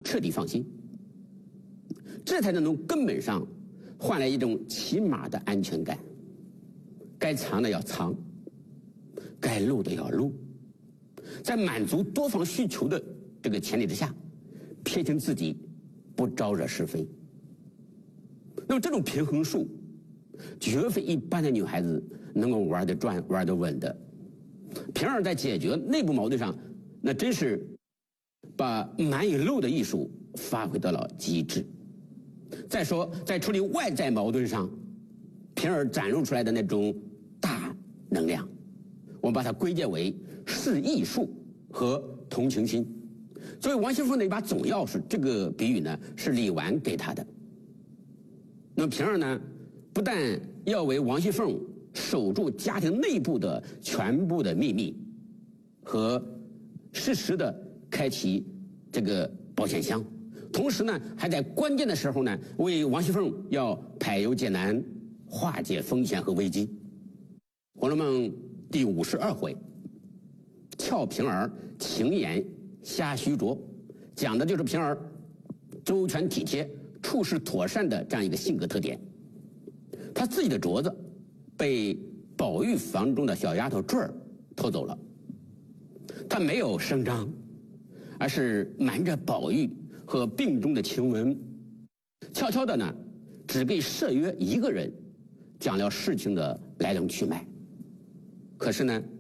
彻底放心，这才能从根本上换来一种起码的安全感。该藏的要藏，该录的要录，在满足多方需求的这个前提之下，撇清自己，不招惹是非。那么这种平衡术，绝非一般的女孩子能够玩得转、玩得稳的。平儿在解决内部矛盾上，那真是把瞒与漏的艺术发挥到了极致。再说，在处理外在矛盾上，平儿展露出来的那种大能量，我们把它归结为是艺术和同情心。作为王熙凤的一把总钥匙，这个比喻呢是李纨给她的。那么平儿呢，不但要为王熙凤守住家庭内部的全部的秘密，和适时的开启这个保险箱，同时呢，还在关键的时候呢，为王熙凤要排忧解难，化解风险和危机。《红楼梦》第52回，俏平儿情言瞎虚着，讲的就是平儿周全体贴、处事妥善的这样一个性格特点。她自己的镯子被宝玉房中的小丫头坠儿偷走了，她没有声张，而是瞒着宝玉和病中的晴雯，悄悄的呢，只给麝月一个人讲了事情的来龙去脉。可是呢，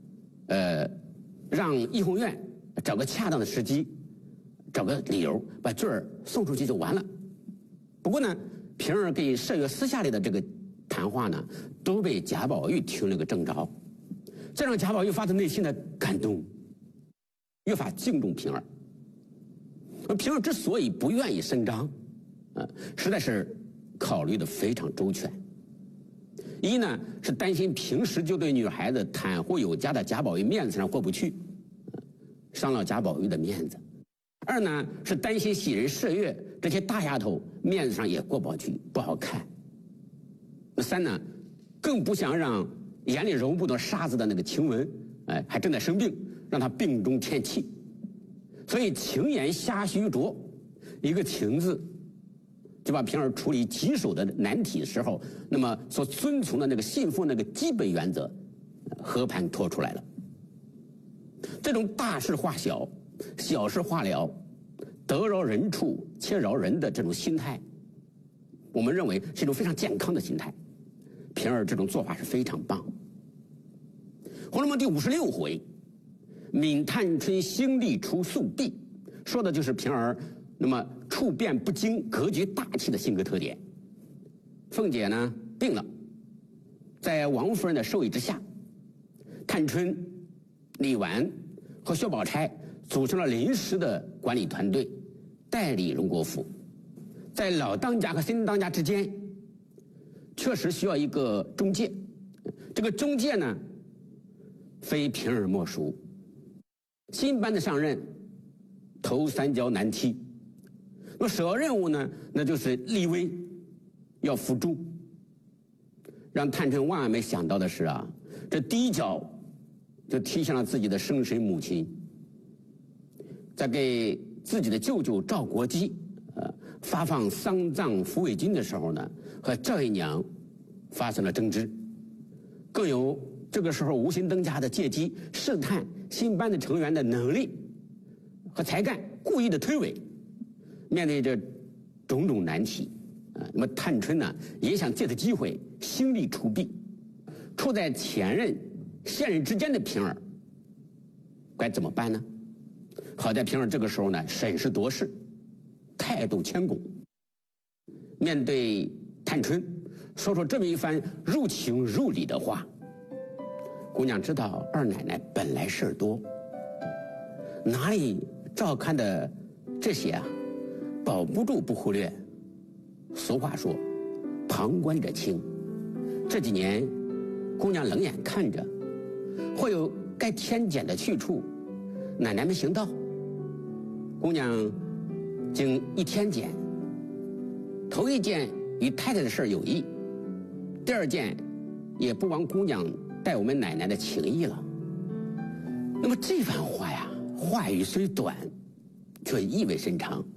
让怡红院找个恰当的时机，找个理由把坠儿送出去就完了。不过呢，平儿给麝月私下里的这个谈话呢，都被贾宝玉听了个正着，这让贾宝玉发自内心的感动，越发敬重平儿。而平儿之所以不愿意声张，实在是考虑的非常周全。一呢是担心平时就对女孩子袒护有加的贾宝玉面子上过不去，伤了贾宝玉的面子；二呢是担心喜人麝月这些大丫头面子上也过不去，不好看；三呢更不想让眼里揉不得沙子的那个晴雯，还正在生病，让她病中添气。所以情言瞎虚着，一个情字就把平儿处理棘手的难题的时候，那么所遵从的那个信奉那个基本原则和盘托出来了。这种大事化小，小事化了，得饶人处且饶人的这种心态，我们认为是一种非常健康的心态。平儿这种做法是非常棒。《红楼梦》第56回，闵探春兴利出宿避，说的就是平儿那么处变不惊、格局大气的性格特点。凤姐呢病了，在王夫人的授意之下，探春、李纨和薛宝钗组成了临时的管理团队，代理荣国府。在老当家和新当家之间，确实需要一个中介。这个中介呢，非平儿莫属。新班子上任，头三跤难踢。那么首要任务呢，那就是立威，要扶助。让探春万万没想到的是啊，这第一脚就踢向了自己的生身母亲。在给自己的舅舅赵国基发放丧葬抚慰金的时候呢，和赵姨娘发生了争执，更有这个时候无心登家的借机试探新班的成员的能力和才干，故意的推诿。面对着种种难题，那么探春呢也想借此机会兴利出弊。处在前任现任之间的平儿该怎么办呢？好在平儿这个时候呢审时度势，态度谦恭，面对探春说出这么一番入情入理的话。姑娘知道二奶奶本来事儿多，哪里照看的这些啊，保不住不忽略。俗话说旁观者清，这几年姑娘冷眼看着，会有该添减的去处，奶奶没行到，姑娘经一添减，头一件与太太的事有益，第二件也不枉姑娘待我们奶奶的情谊了。那么这番话呀，话语虽短，却意味深长。